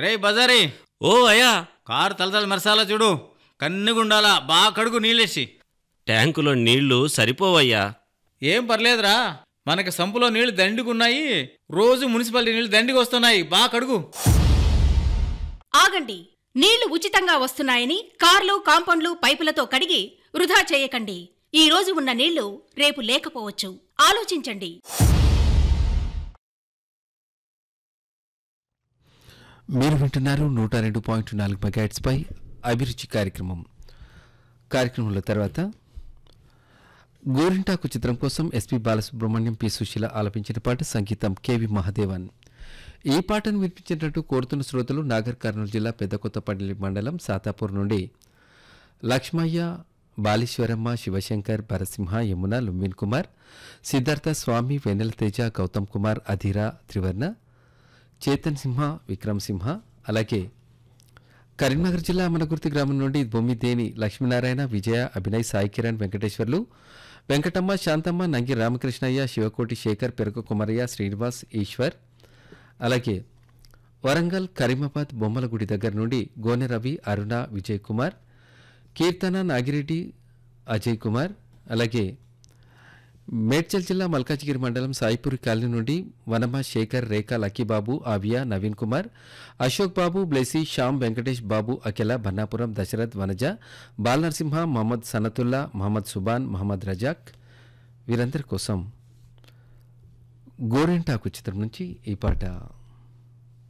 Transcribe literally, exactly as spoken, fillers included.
రే బజారీ. ఓ అయ్యా. కారు తలతల మెరసాలా చూడు, కన్నుగుండాలా, బాగా కడుగు నీళ్ళేసి. ట్యాంకులో నీళ్లు సరిపోవయ్యా. ఏం పర్లేదురా, మనకి సంపులో నీళ్లు దండిగున్నాయి. రోజు మున్సిపాలిటీ నీళ్లు దండిగా వస్తున్నాయి, బాగా కడుగు. ఆగండి, నీళ్లు ఉచితంగా వస్తున్నాయని కార్లు, కాంపౌండ్లు, పైపులతో కడిగి వృధా చేయకండి. ఈ రోజు ఉన్న నీళ్లు రేపు లేకపోవచ్చు, ఆలోచించండి. మీరు వింటున్నారు నూట రెండు పాయింట్ నాలుగు మెగాహెర్ట్జ్ పై అభిరుచి కార్యక్రమం. కార్యక్రమంలో తర్వాత గోరింటాకు చిత్రం కోసం ఎస్పి బాలసుబ్రహ్మణ్యం, పి సుశీల ఆలపించిన పాట, సంగీతం కెవి మహాదేవన్. ఈ పాటను వినిపించినట్టు కోరుతున్న శ్రోతలు నాగర్ కర్నూలు జిల్లా పెద్దకొత్తపల్లి మండలం సాతాపూర్ నుండి లక్ష్మయ్య, బాలీశ్వరమ్మ, శివశంకర్, భరసింహ, యమున, లుంబిన్ కుమార్, సిద్ధార్థ, స్వామి, వెన్నెల తేజ, గౌతమ్ కుమార్, అధీరా, త్రివర్ణ, చేతన్ సింహ, విక్రమ్ సింహ. అలాగే కరీంనగర్ జిల్లా అమనగుర్తి గ్రామం నుండి బొమ్మిదేని లక్ష్మీనారాయణ, విజయ, అభినయ్, సాయి కిరణ్, వెంకటేశ్వర్లు, వెంకటమ్మ, శాంతమ్మ, నంగి రామకృష్ణయ్య, శివకోటి శేఖర్, పెరుగు కుమరయ్య, శ్రీనివాస్, ఈశ్వర్. అలాగే వరంగల్, కరీమాబాద్ బొమ్మలగుడి దగ్గర నుండి గోనె రవి, అరుణ, విజయ్ కుమార్, కీర్తన, నాగిరెడ్డి, అజయ్ కుమార్. అలాగే మేడ్చల్ జిల్లా మల్కాజిగిరి మండలం సాయిపూరి కాలనీ నుండి వనమ, శేఖర్, రేఖ, లక్కీబాబు, ఆవియా, నవీన్ కుమార్, అశోక్ బాబు, బ్లెసీ, శ్యామ్, వెంకటేష్ బాబు, అఖిల, బన్నాపురం, దశరథ్, వనజ, బాలనరసింహ, మహమ్మద్ సనతుల్లా, మహమ్మద్ సుబాన్, మహమ్మద్ రజాక్. వీరందరి కోసం గోరింటాకు చిత్రం నుంచి ఈ పాట.